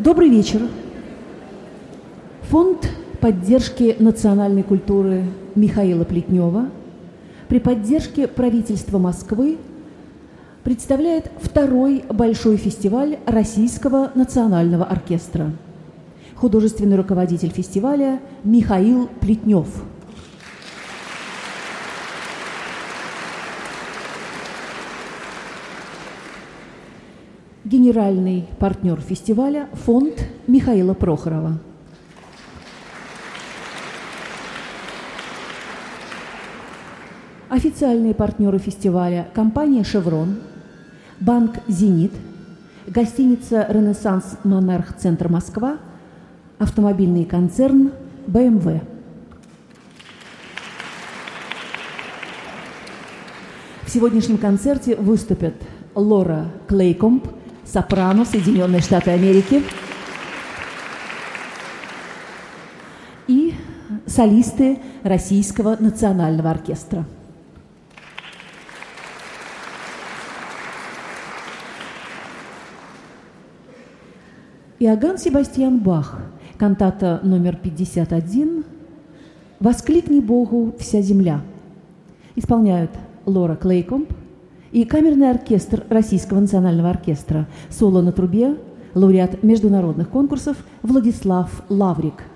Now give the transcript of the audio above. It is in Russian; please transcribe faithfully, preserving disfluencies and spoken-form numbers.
Добрый вечер. Фонд поддержки национальной культуры Михаила Плетнева при поддержке правительства Москвы представляет второй большой фестиваль Российского национального оркестра. Художественный руководитель фестиваля Михаил Плетнев. Генеральный партнер фестиваля – фонд Михаила Прохорова. Официальные партнеры фестиваля – компания «Шеврон», банк «Зенит», гостиница «Ренессанс Монарх Центр Москва», автомобильный концерн бэ эм вэ. В сегодняшнем концерте выступят Лора Клейкомб, сопрано, Соединенные Штаты Америки, и солисты Российского национального оркестра. Иоганн Себастьян Бах, кантата номер пятьдесят один «Воскликни Богу вся земля». Исполняют Лора Клейкомб и камерный оркестр Российского национального оркестра, соло на трубе, лауреат международных конкурсов Владислав Лаврик.